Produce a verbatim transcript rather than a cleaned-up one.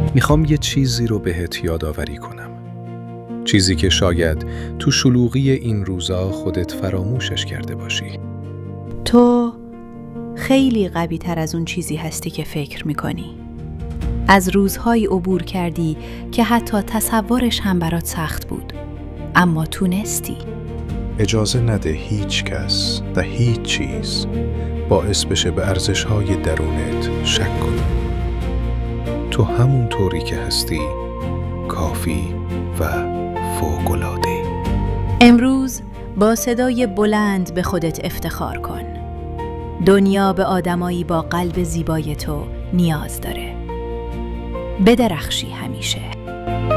میخوام یه چیزی رو بهت یادآوری کنم. چیزی که شاید تو شلوغی این روزا خودت فراموشش کرده باشی. تو خیلی قوی تر از اون چیزی هستی که فکر میکنی. از روزهایی عبور کردی که حتی تصورش هم برات سخت بود، اما تونستی. اجازه نده هیچ کس و هیچ چیز باعث بشه به ارزش‌های درونت شک کنی. تو همون طوری که هستی کافی و فوق‌العاده. امروز با صدای بلند به خودت افتخار کن. دنیا به آدمایی با قلب زیبای تو نیاز داره. بدرخشی همیشه.